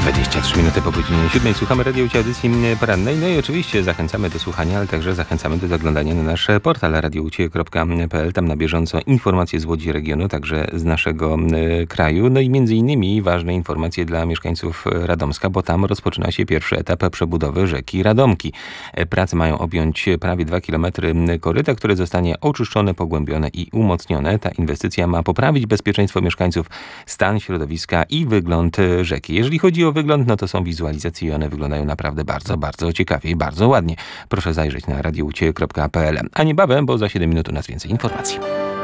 23 minuty po godzinie 7. Słuchamy radiołci audycji porannej. No i oczywiście zachęcamy do słuchania, ale także zachęcamy do zaglądania na nasz portal radioucie.pl. Tam na bieżąco informacje z Łodzi regionu, także z naszego kraju. No i między innymi ważne informacje dla mieszkańców Radomska, bo tam rozpoczyna się pierwszy etap przebudowy rzeki Radomki. Prace mają objąć prawie 2 km koryta, które zostanie oczyszczone, pogłębione i umocnione. Ta inwestycja ma poprawić bezpieczeństwo mieszkańców, stan środowiska i wygląd rzeki. Jeżeli chodzi o wygląd, no to są wizualizacje i one wyglądają naprawdę bardzo, bardzo ciekawie i bardzo ładnie. Proszę zajrzeć na radioucie.pl. A niebawem, bo za 7 minut u nas więcej informacji.